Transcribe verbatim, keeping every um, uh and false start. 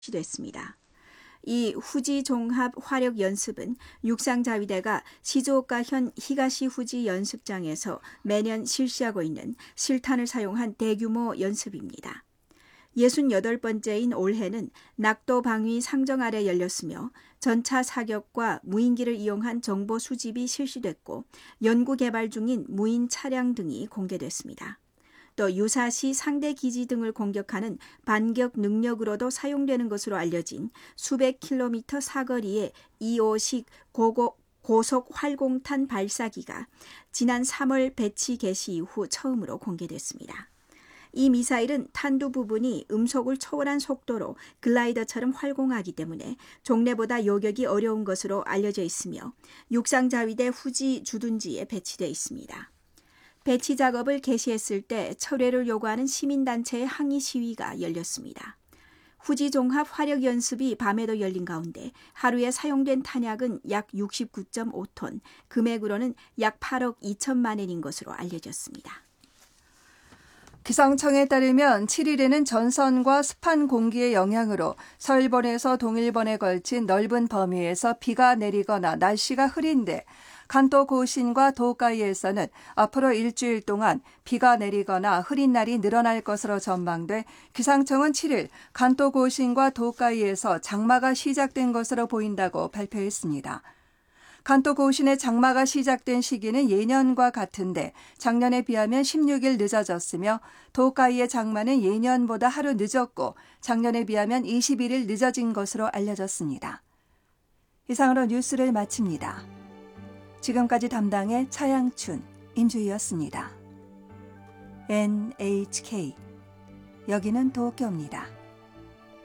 됐습니다. 이 후지 종합 화력 연습은 육상자위대가 시즈오카 현 히가시 후지 연습장에서 매년 실시하고 있는 실탄을 사용한 대규모 연습입니다. 예순여덟 번째인 올해는 낙도 방위 상정 아래 열렸으며 전차 사격과 무인기를 이용한 정보 수집이 실시됐고 연구 개발 중인 무인 차량 등이 공개됐습니다. 또 유사시 상대 기지 등을 공격하는 반격 능력으로도 사용되는 것으로 알려진 수백 킬로미터 사거리의 이호식 고고, 고속 활공탄 발사기가 지난 삼월 배치 개시 이후 처음으로 공개됐습니다. 이 미사일은 탄두 부분이 음속을 초월한 속도로 글라이더처럼 활공하기 때문에 종래보다 요격이 어려운 것으로 알려져 있으며 육상자위대 후지 주둔지에 배치되어 있습니다. 배치 작업을 개시했을 때 철회를 요구하는 시민단체의 항의 시위가 열렸습니다. 후지 종합 화력 연습이 밤에도 열린 가운데 하루에 사용된 탄약은 약 육십구 점 오 톤, 금액으로는 약 팔억 이천만 엔인 것으로 알려졌습니다. 기상청에 따르면 칠 일에는 전선과 습한 공기의 영향으로 서일본에서 동일본에 걸친 넓은 범위에서 비가 내리거나 날씨가 흐린데 간토 고신과 도카이에서는 앞으로 일주일 동안 비가 내리거나 흐린 날이 늘어날 것으로 전망돼 기상청은 칠 일 간토 고신과 도카이에서 장마가 시작된 것으로 보인다고 발표했습니다. 간토 고신의 장마가 시작된 시기는 예년과 같은데 작년에 비하면 십육 일 늦어졌으며 도카이의 장마는 예년보다 하루 늦었고 작년에 비하면 이십일 일 늦어진 것으로 알려졌습니다. 이상으로 뉴스를 마칩니다. 지금까지 담당의 차양춘, 임주희였습니다. 엔에이치케이, 여기는 도쿄입니다.